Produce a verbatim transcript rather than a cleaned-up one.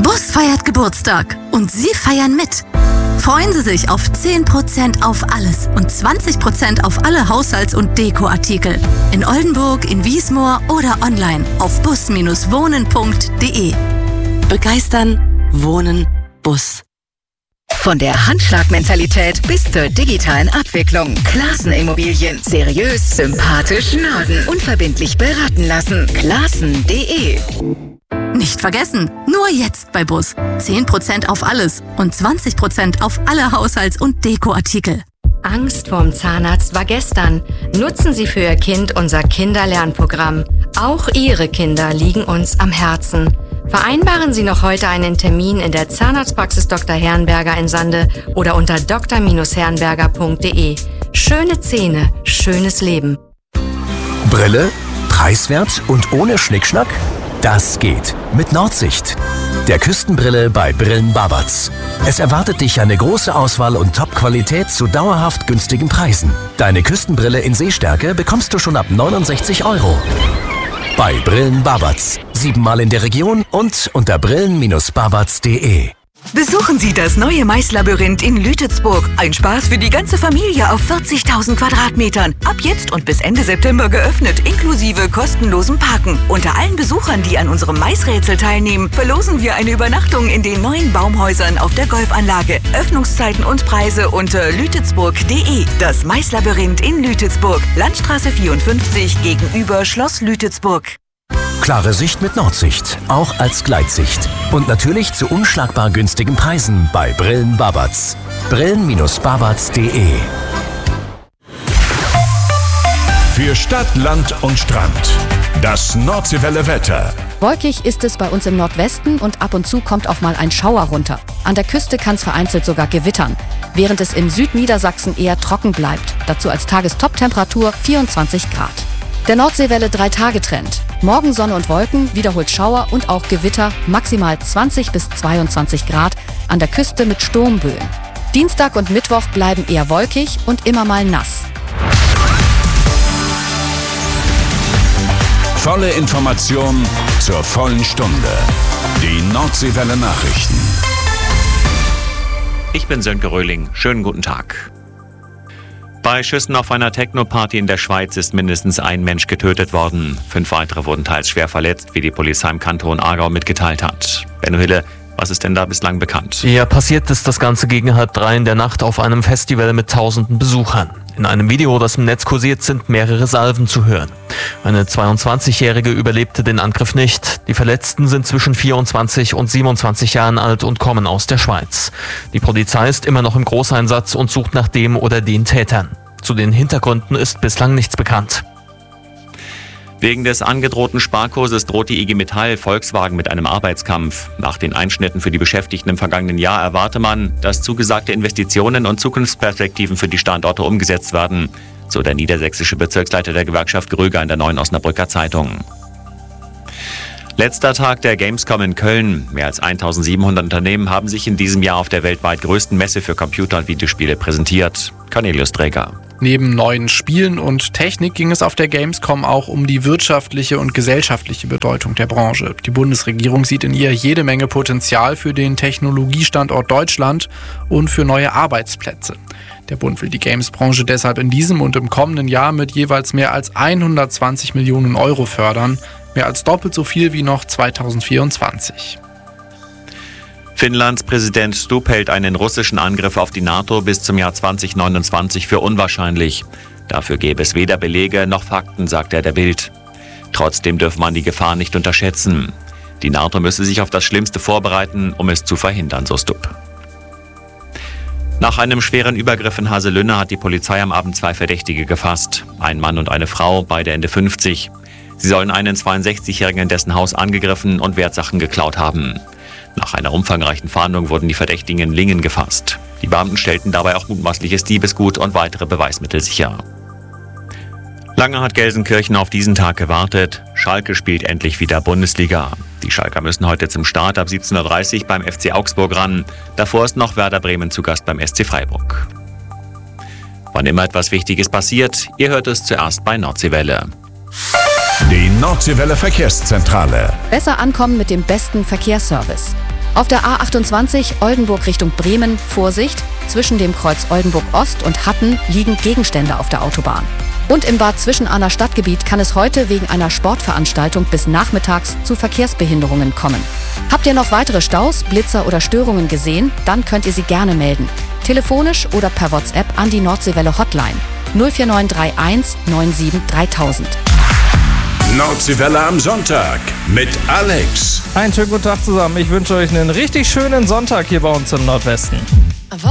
Bus feiert Geburtstag und Sie feiern mit. Freuen Sie sich auf zehn Prozent auf alles und zwanzig Prozent auf alle Haushalts- und Dekoartikel. In Oldenburg, in Wiesmoor oder online auf bus Bindestrich wohnen Punkt de. Begeistern, Wohnen, Bus. Von der Handschlagmentalität bis zur digitalen Abwicklung. Classen Immobilien. Seriös, sympathisch, Norden. Unverbindlich beraten lassen. Classen Punkt de. Nicht vergessen, nur jetzt bei Bus. zehn Prozent auf alles und zwanzig Prozent auf alle Haushalts- und Dekoartikel. Angst vorm Zahnarzt war gestern. Nutzen Sie für Ihr Kind unser Kinderlernprogramm. Auch Ihre Kinder liegen uns am Herzen. Vereinbaren Sie noch heute einen Termin in der Zahnarztpraxis Doktor Herrenberger in Sande oder unter d r herrenberger punkt de. Schöne Zähne, schönes Leben. Brille, preiswert und ohne Schnickschnack? Das geht mit Nordsicht. Der Küstenbrille bei Brillen Babatz. Es erwartet dich eine große Auswahl und Top-Qualität zu dauerhaft günstigen Preisen. Deine Küstenbrille in Sehstärke bekommst du schon ab neunundsechzig Euro. Bei Brillen Babatz. Siebenmal in der Region und unter brillen Bindestrich babatz punkt de. Besuchen Sie das neue Maislabyrinth in Lütetsburg. Ein Spaß für die ganze Familie auf vierzigtausend Quadratmetern. Ab jetzt und bis Ende September geöffnet, inklusive kostenlosem Parken. Unter allen Besuchern, die an unserem Maisrätsel teilnehmen, verlosen wir eine Übernachtung in den neuen Baumhäusern auf der Golfanlage. Öffnungszeiten und Preise unter lütetsburg punkt de. Das Maislabyrinth in Lütetsburg. Landstraße vierundfünfzig gegenüber Schloss Lütetsburg. Klare Sicht mit Nordsicht, auch als Gleitsicht. Und natürlich zu unschlagbar günstigen Preisen bei Brillen Babatz. brillen Bindestrich babatz punkt de. Für Stadt, Land und Strand. Das Nordseewelle Wetter. Wolkig ist es bei uns im Nordwesten und ab und zu kommt auch mal ein Schauer runter. An der Küste kann es vereinzelt sogar gewittern, während es in Südniedersachsen eher trocken bleibt. Dazu als Tagestop-Temperatur vierundzwanzig Grad. Der Nordseewelle drei Tage Trend. Morgen Sonne und Wolken, wiederholt Schauer und auch Gewitter, maximal zwanzig bis zweiundzwanzig Grad, an der Küste mit Sturmböen. Dienstag und Mittwoch bleiben eher wolkig und immer mal nass. Volle Information zur vollen Stunde. Die Nordseewelle Nachrichten. Ich bin Sönke Röhling. Schönen guten Tag. Bei Schüssen auf einer Techno-Party in der Schweiz ist mindestens ein Mensch getötet worden. Fünf weitere wurden teils schwer verletzt, wie die Polizei im Kanton Aargau mitgeteilt hat. Benno Hille, was ist denn da bislang bekannt? Ja, passiert ist das Ganze gegen halb drei in der Nacht auf einem Festival mit tausenden Besuchern. In einem Video, das im Netz kursiert, sind mehrere Salven zu hören. Eine zweiundzwanzigjährige überlebte den Angriff nicht. Die Verletzten sind zwischen vierundzwanzig und siebenundzwanzig Jahren alt und kommen aus der Schweiz. Die Polizei ist immer noch im Großeinsatz und sucht nach dem oder den Tätern. Zu den Hintergründen ist bislang nichts bekannt. Wegen des angedrohten Sparkurses droht die I G Metall Volkswagen mit einem Arbeitskampf. Nach den Einschnitten für die Beschäftigten im vergangenen Jahr erwarte man, dass zugesagte Investitionen und Zukunftsperspektiven für die Standorte umgesetzt werden, so der niedersächsische Bezirksleiter der Gewerkschaft Gröger in der Neuen Osnabrücker Zeitung. Letzter Tag der Gamescom in Köln. Mehr als eintausendsiebenhundert Unternehmen haben sich in diesem Jahr auf der weltweit größten Messe für Computer- und Videospiele präsentiert. Cornelius Träger. Neben neuen Spielen und Technik ging es auf der Gamescom auch um die wirtschaftliche und gesellschaftliche Bedeutung der Branche. Die Bundesregierung sieht in ihr jede Menge Potenzial für den Technologiestandort Deutschland und für neue Arbeitsplätze. Der Bund will die Games-Branche deshalb in diesem und im kommenden Jahr mit jeweils mehr als hundertzwanzig Millionen Euro fördern, mehr als doppelt so viel wie noch zweitausendvierundzwanzig. Finnlands Präsident Stubb hält einen russischen Angriff auf die NATO bis zum Jahr zweitausendneunundzwanzig für unwahrscheinlich. Dafür gäbe es weder Belege noch Fakten, sagt er der Bild. Trotzdem dürfe man die Gefahr nicht unterschätzen. Die NATO müsse sich auf das Schlimmste vorbereiten, um es zu verhindern, so Stubb. Nach einem schweren Übergriff in Haselünne hat die Polizei am Abend zwei Verdächtige gefasst. Ein Mann und eine Frau, beide Ende fünfzig. Sie sollen einen zweiundsechzigjährigen in dessen Haus angegriffen und Wertsachen geklaut haben. Nach einer umfangreichen Fahndung wurden die Verdächtigen in Lingen gefasst. Die Beamten stellten dabei auch mutmaßliches Diebesgut und weitere Beweismittel sicher. Lange hat Gelsenkirchen auf diesen Tag gewartet. Schalke spielt endlich wieder Bundesliga. Die Schalker müssen heute zum Start ab siebzehn Uhr dreißig beim F C Augsburg ran. Davor ist noch Werder Bremen zu Gast beim S C Freiburg. Wann immer etwas Wichtiges passiert, ihr hört es zuerst bei Nordseewelle. Die Nordseewelle Verkehrszentrale. Besser ankommen mit dem besten Verkehrsservice. Auf der A achtundzwanzig Oldenburg Richtung Bremen, Vorsicht, zwischen dem Kreuz Oldenburg Ost und Hatten liegen Gegenstände auf der Autobahn. Und im Bad Zwischenahner Stadtgebiet kann es heute wegen einer Sportveranstaltung bis nachmittags zu Verkehrsbehinderungen kommen. Habt ihr noch weitere Staus, Blitzer oder Störungen gesehen? Dann könnt ihr sie gerne melden. Telefonisch oder per WhatsApp an die Nordseewelle Hotline null vier neun drei eins neun sieben dreitausend. Nordseewelle am Sonntag mit Alex. Einen schönen guten Tag zusammen. Ich wünsche euch einen richtig schönen Sonntag hier bei uns im Nordwesten.